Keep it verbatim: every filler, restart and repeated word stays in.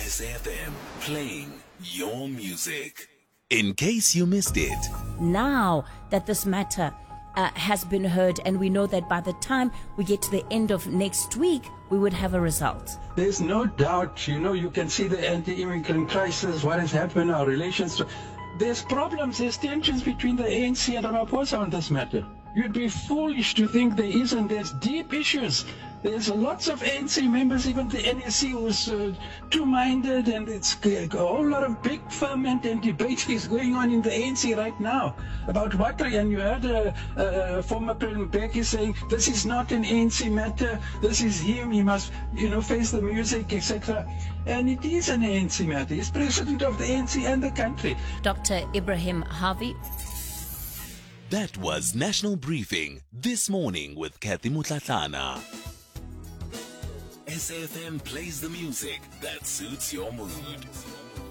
S F M, playing your music. In case you missed it. Now that this matter uh, has been heard, and we know that by the time we get to the end of next week, we would have a result. There's no doubt, you know, you can see the anti-immigrant crisis, what has happened, our relations. To, there's problems, there's tensions between the A N C and Ramaphosa on this matter. You'd be foolish to think there isn't. There's deep issues. There's lots of A N C members, even the N S C was uh, two-minded, and it's a whole lot of big ferment and debate is going on in the A N C right now about what, and you heard uh, uh, former President Mbeki saying, this is not an A N C matter, this is him, he must, you know, face the music, et cetera. And it is an A N C matter. He's president of the A N C and the country. Doctor Ibrahim Harvey. That was National Briefing This Morning with Kathy Mutlatlana. S F M plays the music that suits your mood.